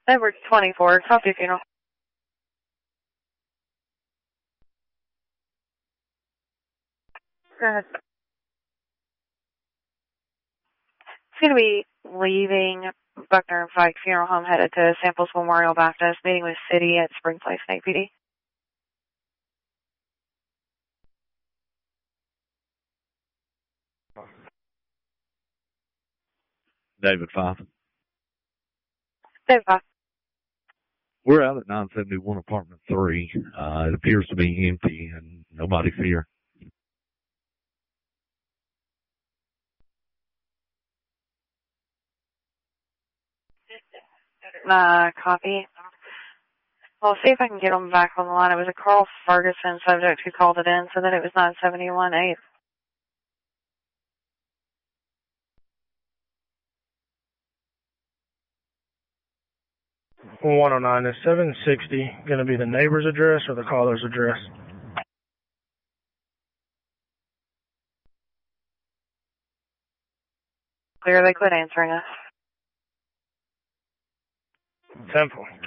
Number 24, Coffee Funeral. Go ahead. It's going to be leaving Buckner and Fike Funeral Home, headed to Samples Memorial Baptist, meeting with City at Spring Place, Snake PD. David 5. David 5. We're out at 971 Apartment 3. It appears to be empty and nobody's here. Copy. Well, see if I can get them back on the line. It was a Carl Ferguson subject who called it in, so that it was 971-8. $109 is $760 going to be the neighbor's address or the caller's address? Clear, they quit answering us. Temple.